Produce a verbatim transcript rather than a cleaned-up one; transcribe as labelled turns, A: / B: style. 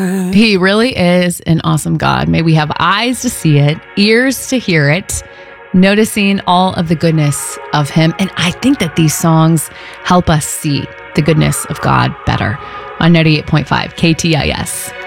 A: He really is an awesome God. May we have eyes to see it, ears to hear it, noticing all of the goodness of him. And I think that these songs help us see the goodness of God better on ninety-eight point five K T I S.